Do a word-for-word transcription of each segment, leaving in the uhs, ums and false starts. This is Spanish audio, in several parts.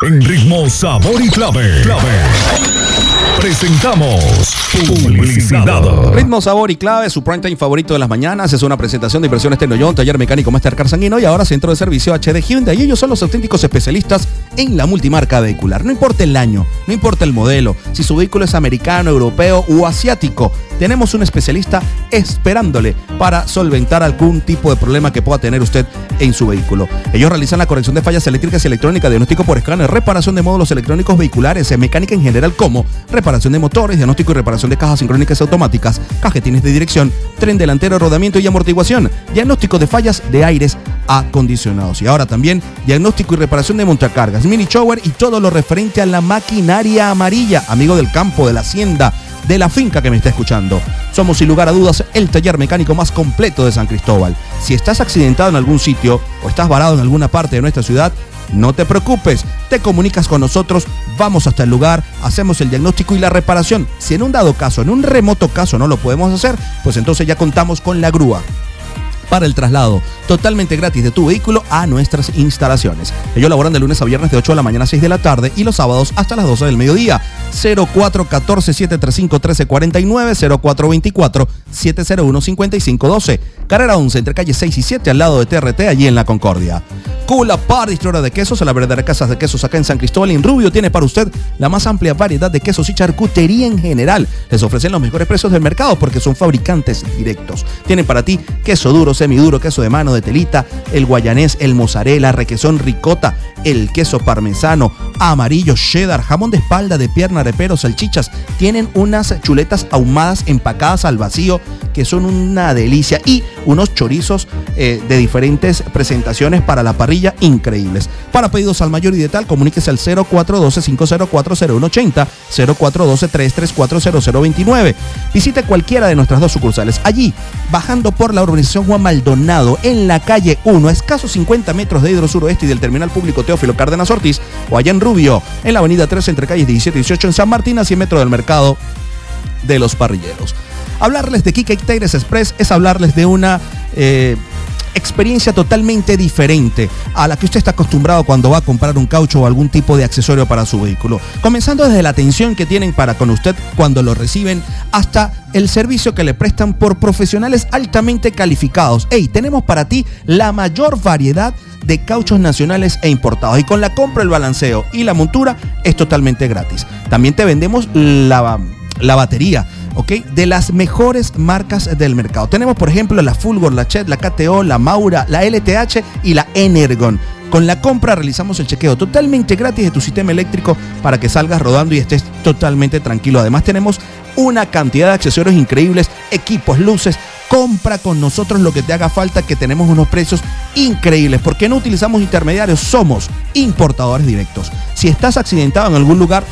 En ritmo, sabor y clave. clave. Presentamos Publicidad. Ritmo, sabor y clave, su prime time favorito de las mañanas. Es una presentación de Inversiones Tecnoyon, Taller Mecánico Mastercard Sanguino y ahora Centro de Servicio H D Hyundai. Y ellos son los auténticos especialistas en la multimarca vehicular. No importa el año, no importa el modelo, si su vehículo es americano, europeo o asiático, tenemos un especialista esperándole para solventar algún tipo de problema que pueda tener usted en su vehículo. Ellos realizan la corrección de fallas eléctricas y electrónicas, diagnóstico por escáner, reparación de módulos electrónicos vehiculares, mecánica en general como reparación de motores, diagnóstico y reparación de cajas sincrónicas automáticas, cajetines de dirección, tren delantero, rodamiento y amortiguación, diagnóstico de fallas de aires acondicionados. Y ahora también diagnóstico y reparación de montacargas, mini shower y todo lo referente a la maquinaria amarilla. Amigo del campo, de la hacienda, de la finca que me está escuchando, somos sin lugar a dudas el taller mecánico más completo de San Cristóbal. Si estás accidentado en algún sitio o estás varado en alguna parte de nuestra ciudad, no te preocupes, te comunicas con nosotros, vamos hasta el lugar, hacemos el diagnóstico y la reparación. Si en un dado caso, en un remoto caso no lo podemos hacer, pues entonces ya contamos con la grúa para el traslado totalmente gratis de tu vehículo a nuestras instalaciones. Ellos laboran de lunes a viernes de ocho de la mañana a seis de la tarde y los sábados hasta las doce del mediodía. cero cuatro uno cuatro, siete tres cinco, uno tres cuatro nueve, cero cuatro dos cuatro, siete cero uno, cinco cinco uno dos. Carrera once, entre calles seis y siete, al lado de T R T, allí en La Concordia. Cula Par, distribuidora de quesos, a la verdadera casa de quesos acá en San Cristóbal. En Rubio tiene para usted la más amplia variedad de quesos y charcutería en general. Les ofrecen los mejores precios del mercado porque son fabricantes directos. Tienen para ti queso duro, semiduro, queso de mano, de telita, el guayanés, el mozzarella, requesón, ricota, el queso parmesano, amarillo, cheddar, jamón de espalda, de pierna, repero, salchichas. Tienen unas chuletas ahumadas empacadas al vacío que son una delicia y unos chorizos eh, de diferentes presentaciones para la parrilla increíbles. Para pedidos al mayor y de tal, comuníquese al cero cuatro uno dos, cinco cero cuatro, cero uno ocho cero, cero cuatro uno dos, tres tres cuatro, cero cero dos nueve. Visite cualquiera de nuestras dos sucursales. Allí, bajando por la urbanización Juan Maldonado, en la calle uno, a escasos cincuenta metros de Hidrosur Oeste y del terminal público Teófilo Cárdenas Ortiz, o allá en Rubio, en la avenida tres, entre calles diecisiete y dieciocho, en San Martín, a cien metros del mercado de los parrilleros. Hablarles de Kike Tires Express es hablarles de una eh, experiencia totalmente diferente a la que usted está acostumbrado cuando va a comprar un caucho o algún tipo de accesorio para su vehículo. Comenzando desde la atención que tienen para con usted cuando lo reciben hasta el servicio que le prestan por profesionales altamente calificados. Hey, tenemos para ti la mayor variedad de cauchos nacionales e importados, y con la compra, el balanceo y la montura es totalmente gratis. También te vendemos la, la batería, ¿ok? De las mejores marcas del mercado. Tenemos, por ejemplo, la Fulgor, la Chet, la K T O, la Maura, la L T H y la Energon. Con la compra realizamos el chequeo totalmente gratis de tu sistema eléctrico para que salgas rodando y estés totalmente tranquilo. Además, tenemos una cantidad de accesorios increíbles, equipos, luces. Compra con nosotros lo que te haga falta, que tenemos unos precios increíbles, porque no utilizamos intermediarios, somos importadores directos. Si estás accidentado en algún lugar,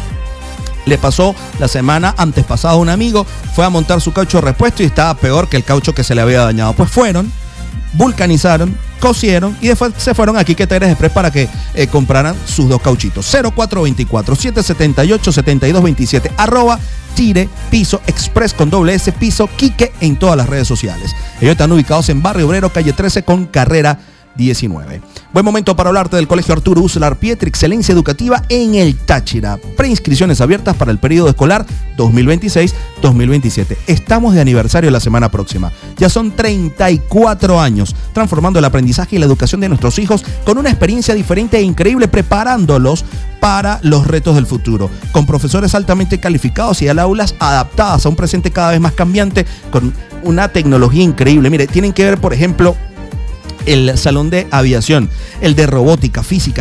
le pasó la semana antes pasada a un amigo, fue a montar su caucho de repuesto y estaba peor que el caucho que se le había dañado. Pues fueron, vulcanizaron, cosieron y después se fueron a Kike Tires Express para que eh, compraran sus dos cauchitos. cero cuatro dos cuatro, siete siete ocho, siete dos dos siete, arroba Tire Piso Express con doble S, Piso Kike en todas las redes sociales. Ellos están ubicados en Barrio Obrero, calle trece con carrera diecinueve. Buen momento para hablarte del Colegio Arturo Uslar Pietri, excelencia educativa en el Táchira. Preinscripciones abiertas para el periodo escolar dos mil veintiséis dos mil veintisiete. Estamos de aniversario la semana próxima. Ya son treinta y cuatro años transformando el aprendizaje y la educación de nuestros hijos con una experiencia diferente e increíble, preparándolos para los retos del futuro, con profesores altamente calificados y aulas adaptadas a un presente cada vez más cambiante, con una tecnología increíble. Mire, tienen que ver, por ejemplo, el salón de aviación, el de robótica, física,